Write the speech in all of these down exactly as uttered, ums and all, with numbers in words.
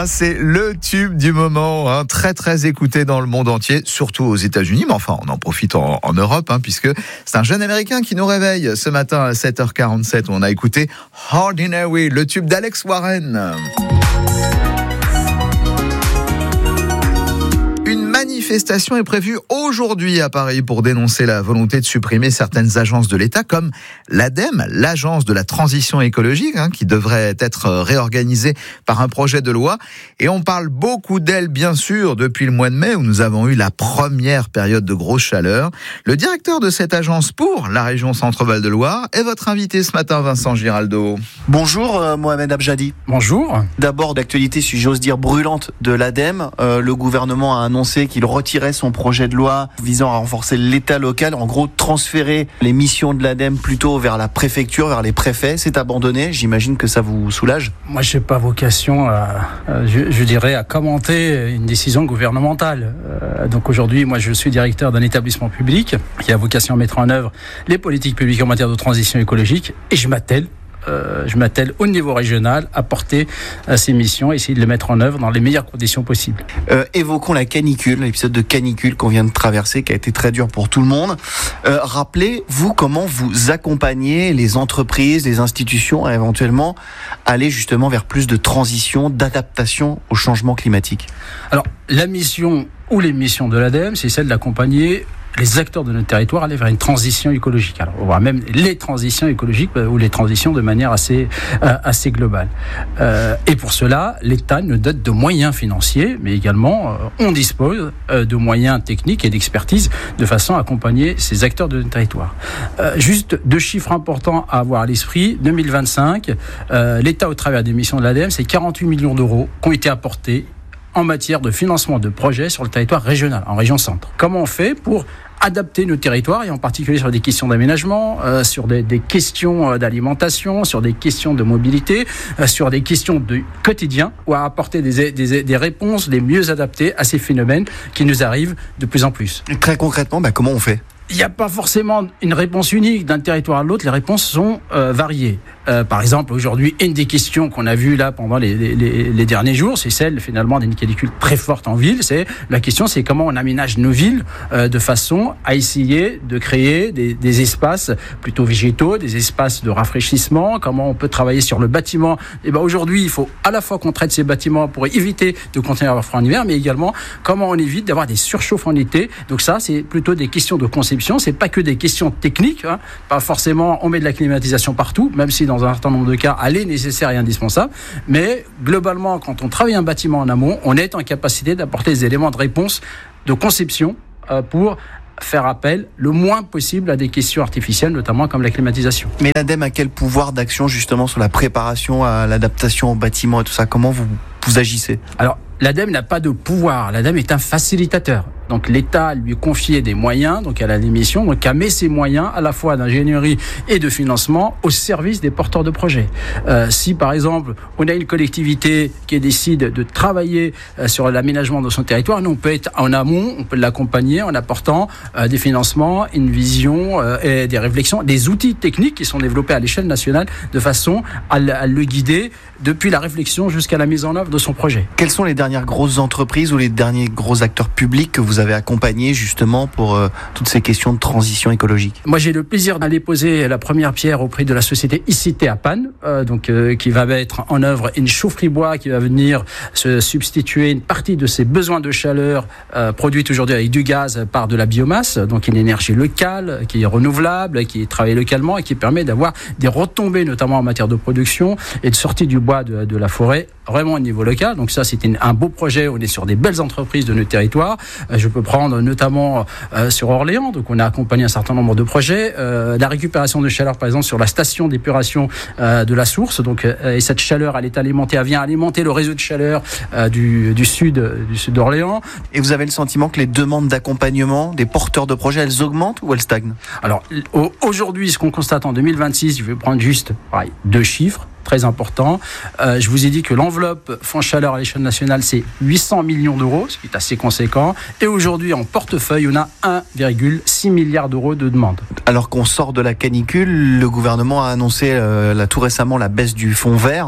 ça, c'est le tube du moment, hein, très très écouté dans le monde entier, surtout aux États-Unis, mais enfin on en profite en, en Europe, hein, puisque c'est un jeune Américain qui nous réveille ce matin à sept heures quarante-sept, où on a écouté Ordinary, le tube d'Alex Warren. Une manifestation est prévue aujourd'hui à Paris pour dénoncer la volonté de supprimer certaines agences de l'État comme l'ADEME, l'agence de la transition écologique, hein, qui devrait être réorganisée par un projet de loi. Et on parle beaucoup d'elle, bien sûr, depuis le mois de mai où nous avons eu la première période de grosse chaleur. Le directeur de cette agence pour la région Centre-Val de Loire est votre invité ce matin, Vincent Giraldo. Bonjour euh, Mohamed Abjadi. Bonjour. D'abord d'actualité, si j'ose dire brûlante, de l'ADEME. Euh, le gouvernement a annoncé qu'il retirait son projet de loi visant à renforcer l'État local, en gros transférer les missions de l'ADEME plutôt vers la préfecture, vers les préfets. C'est abandonné, j'imagine que ça vous soulage. Moi je n'ai pas vocation à, à je, je dirais, à commenter une décision gouvernementale. Euh, donc aujourd'hui, moi je suis directeur d'un établissement public qui a vocation à mettre en œuvre les politiques publiques en matière de transition écologique et je m'attelle Euh, je m'attelle au niveau régional à porter à ces missions et essayer de les mettre en œuvre dans les meilleures conditions possibles. Euh, évoquons la canicule, l'épisode de canicule qu'on vient de traverser, qui a été très dur pour tout le monde. Euh, rappelez-vous comment vous accompagnez les entreprises, les institutions à éventuellement aller justement vers plus de transition, d'adaptation au changement climatique. Alors, la mission ou les missions de l'ADEME, c'est celle d'accompagner les acteurs de notre territoire aller vers une transition écologique. Alors, on voit même les transitions écologiques ou les transitions de manière assez, euh, assez globale. Euh, et pour cela, l'État nous dote de moyens financiers, mais également, euh, on dispose euh, de moyens techniques et d'expertise de façon à accompagner ces acteurs de notre territoire. Euh, juste deux chiffres importants à avoir à l'esprit. deux mille vingt-cinq, euh, l'État, au travers des missions de l'ADEME, c'est quarante-huit millions d'euros qui ont été apportés en matière de financement de projets sur le territoire régional, en région centre. Comment on fait pour adapter nos territoires, et en particulier sur des questions d'aménagement, euh, sur des, des questions d'alimentation, sur des questions de mobilité, euh, sur des questions de quotidien, ou à apporter des, des, des réponses les mieux adaptées à ces phénomènes qui nous arrivent de plus en plus. Et très concrètement, bah, comment on fait ? Il n'y a pas forcément une réponse unique d'un territoire à l'autre, les réponses sont euh, variées. Euh, par exemple, aujourd'hui, une des questions qu'on a vues là pendant les, les, les derniers jours, c'est celle finalement d'une canicule très forte en ville. C'est la question, c'est comment on aménage nos villes euh, de façon à essayer de créer des, des espaces plutôt végétaux, des espaces de rafraîchissement. Comment on peut travailler sur le bâtiment. Et ben aujourd'hui, il faut à la fois qu'on traite ces bâtiments pour éviter de continuer à avoir froid en hiver, mais également comment on évite d'avoir des surchauffes en été. Donc ça, c'est plutôt des questions de conception. C'est pas que des questions techniques. Hein. Pas forcément, on met de la climatisation partout, même si dans un certain nombre de cas, elle est nécessaire et indispensable. Mais globalement, quand on travaille un bâtiment en amont, on est en capacité d'apporter des éléments de réponse, de conception euh, pour faire appel le moins possible à des questions artificielles, notamment comme la climatisation. Mais l'ADEME a quel pouvoir d'action justement sur la préparation à l'adaptation au bâtiment et tout ça ? Comment vous, vous agissez ? Alors, l'ADEME n'a pas de pouvoir. L'ADEME est un facilitateur. Donc l'État lui confiait des moyens, donc elle a des missions, donc elle met ses moyens à la fois d'ingénierie et de financement au service des porteurs de projets. Euh, si par exemple on a une collectivité qui décide de travailler euh, sur l'aménagement de son territoire, nous on peut être en amont, on peut l'accompagner en apportant euh, des financements, une vision euh, et des réflexions, des outils techniques qui sont développés à l'échelle nationale de façon à, à le guider depuis la réflexion jusqu'à la mise en œuvre de son projet. Quelles sont les dernières grosses entreprises ou les derniers gros acteurs publics que vous avez accompagnés justement pour euh, toutes ces questions de transition écologique ? Moi, j'ai le plaisir d'aller poser la première pierre auprès de la société ICT à Panne, euh, donc euh, qui va mettre en œuvre une chaufferie bois qui va venir se substituer une partie de ses besoins de chaleur euh, produite aujourd'hui avec du gaz par de la biomasse, donc une énergie locale qui est renouvelable, qui est travaillée localement et qui permet d'avoir des retombées notamment en matière de production et de sortie du bois de, de la forêt vraiment au niveau local. Donc ça, c'est une, un beau projet. On est sur des belles entreprises de notre territoire. Euh, je peux prendre notamment euh, sur Orléans. Donc on a accompagné un certain nombre de projets. Euh, la récupération de chaleur, par exemple, sur la station d'épuration euh, de la source. Donc euh, et cette chaleur, elle est alimentée, elle vient alimenter le réseau de chaleur euh, du, du sud, du sud d'Orléans. Et vous avez le sentiment que les demandes d'accompagnement des porteurs de projets, elles augmentent ou elles stagnent ? Alors aujourd'hui, ce qu'on constate en deux mille vingt-six, je vais prendre juste pareil, deux chiffres très importants. Euh, je vous ai dit que l'enveloppe Fonds Chaleur à l'échelle nationale, c'est huit cents millions d'euros, ce qui est assez conséquent. Et aujourd'hui, en portefeuille, on a un virgule six milliard d'euros de demandes. Alors qu'on sort de la canicule, le gouvernement a annoncé euh, là, tout récemment la baisse du fonds vert.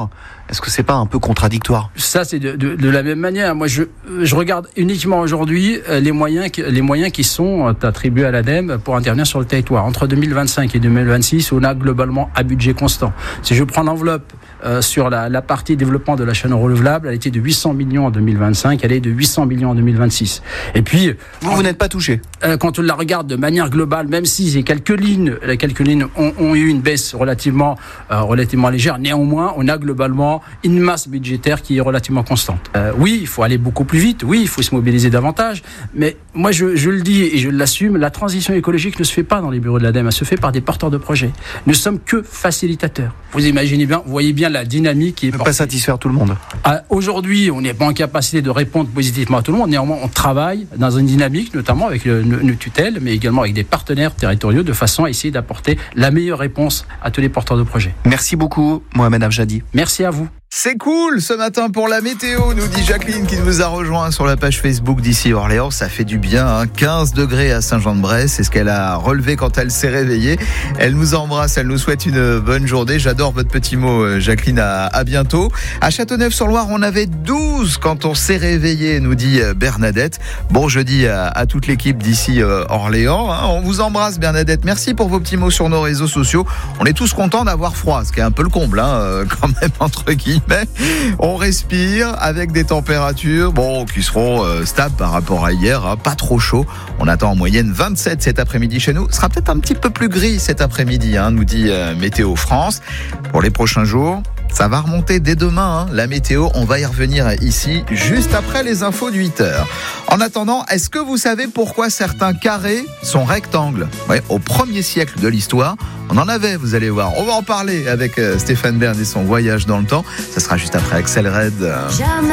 Est-ce que c'est pas un peu contradictoire ? Ça, c'est de, de, de la même manière. Moi, je, je regarde uniquement aujourd'hui les moyens, qui, les moyens qui sont attribués à l'ADEME pour intervenir sur le territoire. Entre deux mille vingt-cinq et deux mille vingt-six, on a globalement un budget constant. Si je prends l'enveloppe euh, sur la, la partie développement de la chaîne renouvelable, elle était de huit cents millions en deux mille vingt-cinq, elle est de huit cents millions en deux mille vingt-six. Et puis, vous, vous n'êtes pas touché. Euh, quand on la regarde de manière globale, même si les quelques lignes, les quelques lignes ont, ont eu une baisse relativement, euh, relativement légère, néanmoins, on a globalement une masse budgétaire qui est relativement constante. Euh, oui, il faut aller beaucoup plus vite. Oui, il faut se mobiliser davantage. Mais moi, je, je le dis et je l'assume, la transition écologique ne se fait pas dans les bureaux de l'ADEME, elle se fait par des porteurs de projets. Nous sommes que facilitateurs. Vous imaginez bien, vous voyez bien la dynamique qui est ne pas satisfaire tout le monde. Euh, aujourd'hui, on n'est pas en capacité de répondre positivement à tout le monde. Néanmoins, on travaille dans une dynamique, notamment avec le, nos tutelles, mais également avec des partenaires territoriaux, de façon à essayer d'apporter la meilleure réponse à tous les porteurs de projets. Merci beaucoup, Mohamed Afjadi. Merci à vous. C'est cool ce matin pour la météo, nous dit Jacqueline qui nous a rejoint sur la page Facebook d'ici Orléans. Ça fait du bien, hein. quinze degrés à Saint-Jean-de-Bray, c'est ce qu'elle a relevé quand elle s'est réveillée. Elle nous embrasse, elle nous souhaite une bonne journée. J'adore votre petit mot, Jacqueline, à, à bientôt. À Châteauneuf-sur-Loire, on avait douze quand on s'est réveillé, nous dit Bernadette. Bon jeudi à, à toute l'équipe d'ici euh, Orléans. Hein. On vous embrasse Bernadette, merci pour vos petits mots sur nos réseaux sociaux. On est tous contents d'avoir froid, ce qui est un peu le comble, hein, quand même, entre guillemets. Mais on respire avec des températures bon, qui seront euh, stables par rapport à hier, hein, pas trop chaud. On attend en moyenne vingt-sept cet après-midi chez nous. Ce sera peut-être un petit peu plus gris cet après-midi, hein, nous dit euh, Météo France. Pour les prochains jours, ça va remonter dès demain, hein, la météo. On va y revenir ici juste après les infos de huit heures. En attendant, est-ce que vous savez pourquoi certains carrés sont rectangles ? Ouais, au premier siècle de l'histoire, on en avait, vous allez voir. On va en parler avec euh, Stéphane Bern et son voyage dans le temps. Ça sera juste après Axel Red. Jamais.